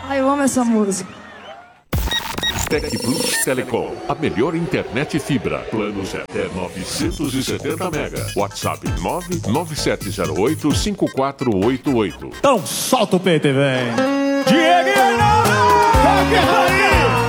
Ai, eu amo essa música. Tec Plus Telecom, a melhor internet fibra. Planos até 970 mega. WhatsApp 997085488. Então solta o peito e vem. Diego Arnaldo!